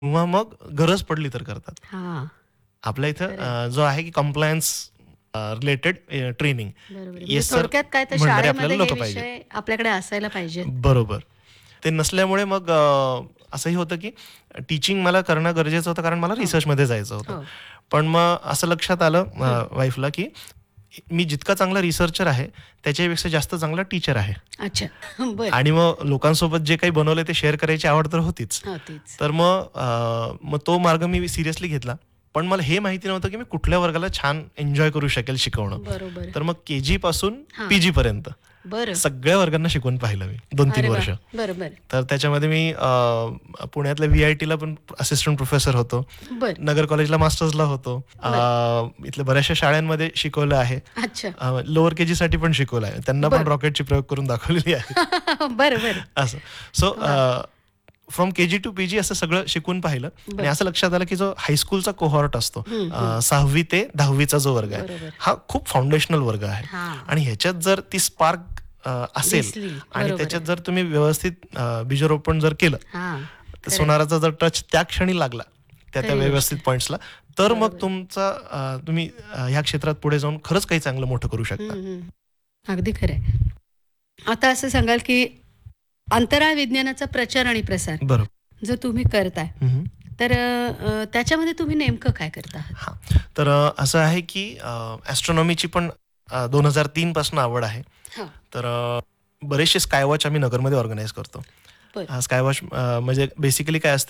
किंवा मग गरज पडली तर करतात. हां. आपल्या इथं खरं आहे. जो आहे की कम्प्लायन्स रिलेटेड ट्रेनिंग. बरोबर आहे. म्हणजे येस सर थोडक्यात काय तर म्हणणारे आपल्याला शाळेमध्ये हे लोकं पाहिजेत. विषय आपल्याकडे असायला पाहिजेत. बरोबर. ते नसल्यामुळे मग असंही होतं की टीचिंग मला करणं गरजेचं होतं कारण मला हो, रिसर्चमध्ये जायचं होतं. हो. पण मग असं लक्षात आलं हं. वाईफला की मी जितका चांगला रिसर्चर आहे, त्याच्यापेक्षा जास्त चांगला टीचर आहे. अच्छा. बरं. आणि मग लोकांसोबत जे काही बनवलंय ते शेअर करायची आवड तर होतीच. हो, तेच. तर मग तो मार्ग मी सिरियसली घेतला. पण मला हे माहिती नव्हतं की मी कुठल्या वर्गाला छान एन्जॉय करू शकेल शिकवणं. बरोबर. तर मग के-जी पासून हां. पी-जी पर्यंत बरं. सगळ्या वर्गांना शिकवून पाहिलं मी 2-3 अरे वाह! वर्ष. बरं, बरं. तर त्याच्यामध्ये मी पुण्यातल्या व्ही-आय-टीला पण असिस्टंट प्रोफेसर होतो. बरं, नगर कॉलेजला मास्टर्सला होतो. बरं. इथल्या बऱ्याचशा शाळांमध्ये शिकवलं आहे. अच्छा. लोअर के-जीसाठी पण शिकवलं आहे. त्यांना पण बरं. रॉकेटची प्रयोग करून दाखवलेली आहे. बरं, बरं. असं. सो वाह! फ्रॉम के-जी टू पी-जी असं सगळं शिकून पाहिलं आणि बरं. असं लक्षात आलं की जो हायस्कूलचा कोहॉर्ट असतो, हं, हं. 6वी ते 10वीचा जो वर्ग आहे, बरोबर. हा खूप फाउंडेशनल वर्ग आहे. हां. आणि ह्याच्यात जर ती स्पार्क असेल दिसली. आणि बरोबर त्याच्यात आहे. जर तुम्ही व्यवस्थित बीजरोपण जर केलं, हां. तर खरं आहे. सोनाराचा जर टच त्या क्षणी लागला, त्या खरी गोष्ट व्यवस्थित आहे. पॉइंट्सला, तर मग बरोबर. तुम्ही ह्या क्षेत्रात पुढे जाऊन खरंच काही चांगलं मोठं करू शकता. हं, हं. अगदी खरं आहे. आता असं सांगाल, की अंतराळ विज्ञानाचा प्रचार आणि प्रसार बरोबर. जो तुम्ही करताय, हं, तर त्याच्यामध्ये तुम्ही नेमकं काय करत आहात? हां. तर असं आहे की ॲस्ट्रॉनॉमीची पण 2003 पासून आवड आहे. हां. तर बरेचसे स्कायवॉच आम्ही नगरमध्ये ऑर्गनाइज करतो. बरं. स्कायवॉच म्हणजे बेसिकली काय असतं